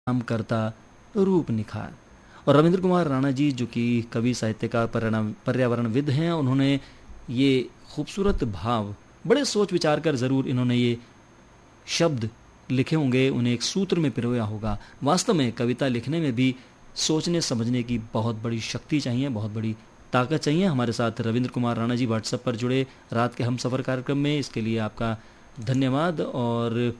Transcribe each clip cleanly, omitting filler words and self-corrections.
काम करता रूप निखार। और रविंद्र कुमार राणा जी जो कि कवि साहित्यकार पर्यावरणविद हैं, उन्होंने ये खूबसूरत भाव बड़े सोच विचार कर ज़रूर इन्होंने ये शब्द लिखे होंगे, उन्हें एक सूत्र में पिरोया होगा। वास्तव में कविता लिखने में भी सोचने समझने की बहुत बड़ी शक्ति चाहिए, बहुत बड़ी ताकत चाहिए। हमारे साथ रविंद्र कुमार राणा जी व्हाट्सएप पर जुड़े रात के हम सफ़र कार्यक्रम में, इसके लिए आपका धन्यवाद। और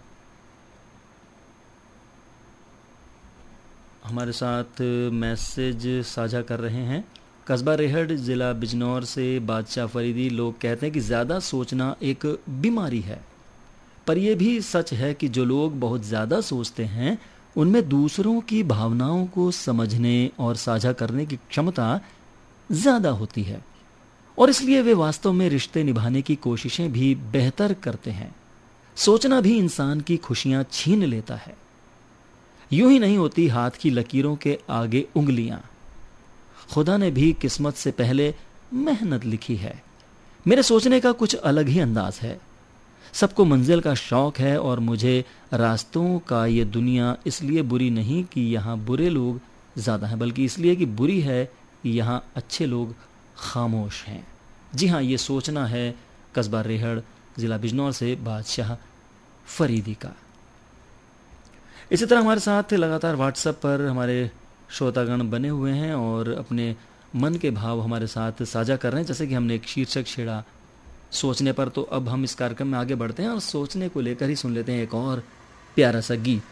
हमारे साथ मैसेज साझा कर रहे हैं कस्बा रेहड़, ज़िला बिजनौर से बादशाह फरीदी। लोग कहते हैं कि ज़्यादा सोचना एक बीमारी है, पर यह भी सच है कि जो लोग बहुत ज़्यादा सोचते हैं उनमें दूसरों की भावनाओं को समझने और साझा करने की क्षमता ज़्यादा होती है, और इसलिए वे वास्तव में रिश्ते निभाने की कोशिशें भी बेहतर करते हैं। सोचना भी इंसान की खुशियां छीन लेता है। यूं ही नहीं होती हाथ की लकीरों के आगे उंगलियां। खुदा ने भी किस्मत से पहले मेहनत लिखी है। मेरे सोचने का कुछ अलग ही अंदाज है। सबको मंजिल का शौक है, और मुझे रास्तों का ये दुनिया इसलिए बुरी नहीं कि यहाँ बुरे लोग ज़्यादा हैं, बल्कि इसलिए कि बुरी है कि यहाँ अच्छे लोग खामोश हैं। जी हाँ, ये सोचना है कस्बा रेहड़, ज़िला बिजनौर से बादशाह फरीदी का। इसी तरह हमारे साथ लगातार व्हाट्सएप पर हमारे श्रोतागण बने हुए हैं और अपने मन के भाव हमारे साथ साझा कर रहे हैं। जैसे कि हमने एक शीर्षक छेड़ा सोचने पर, तो अब हम इस कार्यक्रम में आगे बढ़ते हैं और सोचने को लेकर ही सुन लेते हैं एक और प्यारा सा गीत।